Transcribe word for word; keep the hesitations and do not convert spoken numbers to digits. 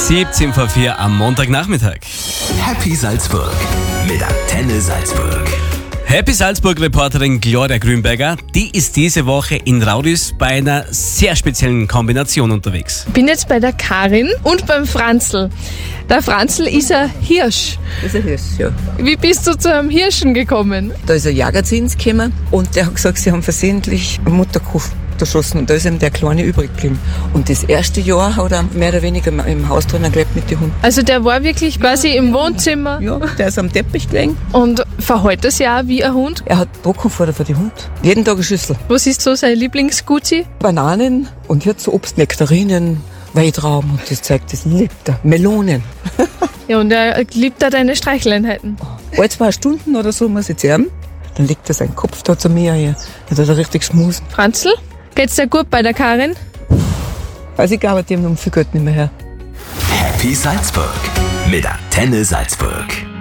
siebzehn vor vier am Montagnachmittag. Happy Salzburg mit Antenne Salzburg. Happy Salzburg-Reporterin Gloria Grünberger, die ist diese Woche in Raudis bei einer sehr speziellen Kombination unterwegs. Ich bin jetzt bei der Karin und beim Franzl. Der Franzl ist ein Hirsch. Das ist ein Hirsch, ja. Wie bist du zu einem Hirschen gekommen? Da ist ein Jäger zu uns gekommen und der hat gesagt, sie haben versehentlich einen Mutterkuh erschossen und da ist ihm der Kleine übrig geblieben. Und das erste Jahr hat er mehr oder weniger im Haus drinnen gelebt mit den Hunden. Also der war wirklich quasi im Wohnzimmer Ja, der ist am Teppich gelegen. und verhält das ja auch wie ein Hund. Er hat Bockenfutter für die Hunde. Jeden Tag eine Schüssel. Was ist so sein Lieblingsgucci? Bananen und jetzt so Obst, Nektarinen, Weintrauben und das zeigt, das liebt er. Melonen. Ja, und er liebt da deine Streicheleinheiten. Alle zwei Stunden oder so muss ich zerren. Dann legt er seinen Kopf da zu mir hier. Da hat er richtig schmusen. Franzl, geht's dir gut bei der Karin? Also ich glaube, die haben noch viel Geld nicht mehr her. Happy Salzburg mit Antenne Salzburg.